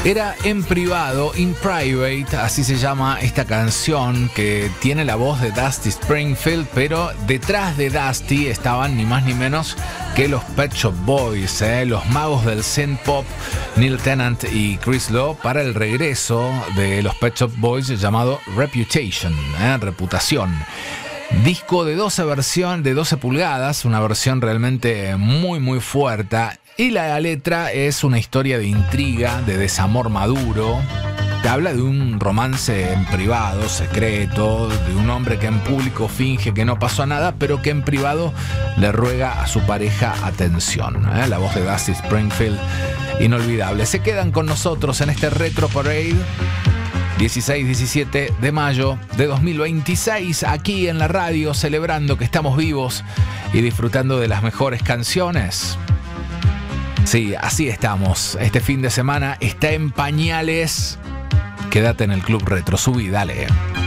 Era en privado, in private, así se llama esta canción que tiene la voz de Dusty Springfield, pero detrás de Dusty estaban ni más ni menos que los Pet Shop Boys, los magos del synth pop, Neil Tennant y Chris Lowe, para el regreso de los Pet Shop Boys llamado Reputation, reputación. Disco de 12 pulgadas, una versión realmente muy fuerte. Y la letra es una historia de intriga, de desamor maduro. Te habla de un romance en privado, secreto, de un hombre que en público finge que no pasó nada, pero que en privado le ruega a su pareja atención. La voz de Dusty Springfield, inolvidable. Se quedan con nosotros en este Retro Parade. 16-17 de mayo de 2026, aquí en la radio, celebrando que estamos vivos y disfrutando de las mejores canciones. Sí, así estamos. Este fin de semana está en pañales. Quédate en el Club Retro. Subí, dale.